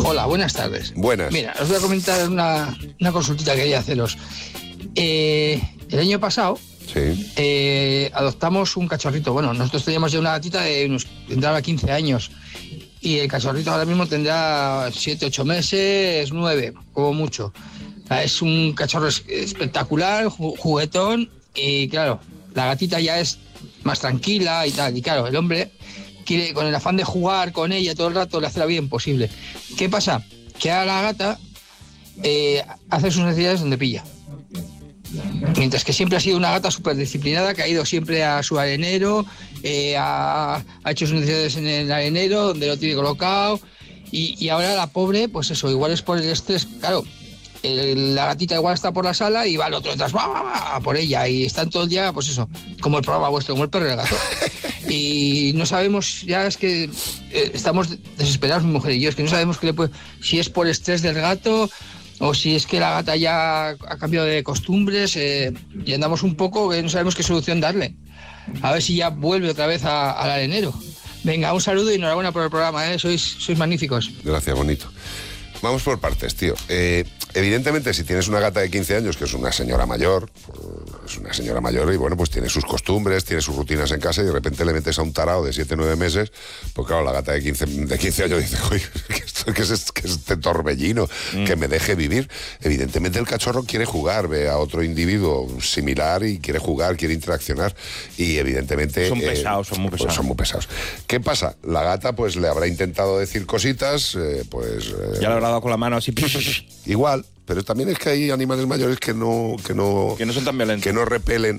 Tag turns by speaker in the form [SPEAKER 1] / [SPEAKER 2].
[SPEAKER 1] Hola, buenas tardes.
[SPEAKER 2] Buenas.
[SPEAKER 1] Mira, os voy a comentar una consultita que quería haceros. El año pasado adoptamos un cachorrito. Bueno, nosotros teníamos ya una gatita tendrá 15 años. Y el cachorrito ahora mismo tendrá 7, 8 meses, 9, como mucho. Es un cachorro espectacular, juguetón, y claro, la gatita ya es más tranquila y tal. Y claro, el hombre quiere, con el afán de jugar con ella todo el rato, le hace la vida imposible. ¿Qué pasa? Que ahora la gata hace sus necesidades donde pilla. Mientras que siempre ha sido una gata súper disciplinada, que ha ido siempre a su arenero, ha hecho sus necesidades en el arenero, donde lo tiene colocado, y ahora la pobre, pues eso, igual es por el estrés, claro, la gatita igual está por la sala y va el otro detrás, va por ella, y están todo el día, pues eso, como el programa vuestro, como el perro y el gato. Y no sabemos, ya es que estamos desesperados, mi mujer y yo, es que no sabemos si es por estrés del gato, o si es que la gata ya ha cambiado de costumbres, y andamos un poco que no sabemos qué solución darle. A ver si ya vuelve otra vez al arenero. Venga, un saludo y enhorabuena por el programa, sois magníficos.
[SPEAKER 2] Gracias, bonito. Vamos por partes, tío. Evidentemente, si tienes una gata de 15 años, que es una señora mayor, y bueno, pues tiene sus costumbres, tiene sus rutinas en casa, y de repente le metes a un tarao de 7, 9 meses, pues claro, la gata de 15 años dice, oye, que es este torbellino, que me deje vivir. Evidentemente el cachorro quiere jugar, ve a otro individuo similar y quiere jugar, quiere interaccionar, y evidentemente...
[SPEAKER 3] Son pesados, son muy pesados.
[SPEAKER 2] Pues son muy pesados. ¿Qué pasa? La gata pues le habrá intentado decir cositas,
[SPEAKER 3] ya le habrá dado con la mano así...
[SPEAKER 2] Igual, pero también es que hay animales mayores que no
[SPEAKER 3] son tan violentos,
[SPEAKER 2] que no repelen